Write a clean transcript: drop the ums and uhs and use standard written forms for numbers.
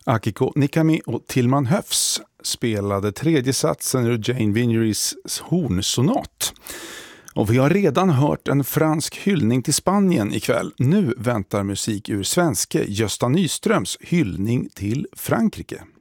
Akiko Nikami och Tillman Höfs spelade tredje satsen ur Jane Vignerys hornsonat. Och vi har redan hört en fransk hyllning till Spanien ikväll. Nu väntar musik ur svenske Gösta Nyströms hyllning till Frankrike.